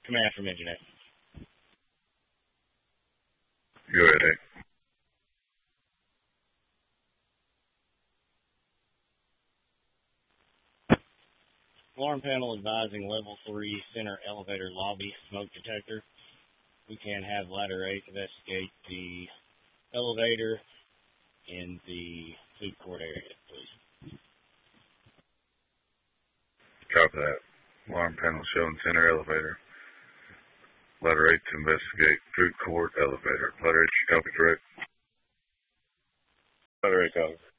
Command from Engine 8. Go ahead, 8. Alarm panel advising level 3 center elevator lobby smoke detector. We can have ladder 8 investigate the elevator in the food court area, please. Copy that. Alarm panel showing center elevator. Ladder 8 to investigate food court elevator. Ladder 8, copy correct. Ladder 8, copy.